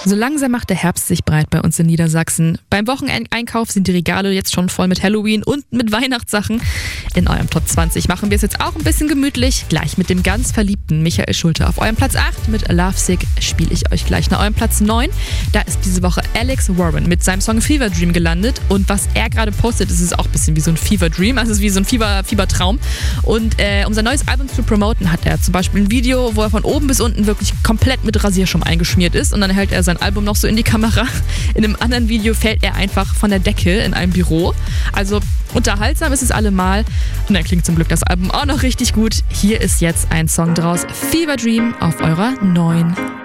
So langsam macht der Herbst sich breit bei uns in Niedersachsen. Beim Wochenendeinkauf sind die Regale jetzt schon voll mit Halloween und mit Weihnachtssachen. In eurem Top 20 machen wir es jetzt auch ein bisschen gemütlich. Gleich mit dem ganz verliebten Michael Schulte auf eurem Platz 8 mit Lovesick spiele ich euch gleich nach eurem Platz 9. Da ist diese Woche Alex Warren mit seinem Song Fever Dream gelandet. Und was er gerade postet, ist es auch ein bisschen wie so ein Fever Dream. Also es ist wie so ein Fiebertraum. Und um sein neues Album zu promoten, hat er zum Beispiel ein Video, wo er von oben bis unten wirklich komplett mit Rasierschaum eingeschmiert ist. Und dann hält er sein Album noch so in die Kamera. In einem anderen Video fällt er einfach von der Decke in einem Büro. Also unterhaltsam ist es allemal. Und dann klingt zum Glück das Album auch noch richtig gut. Hier ist jetzt ein Song draus. Fever Dream auf eurer 9.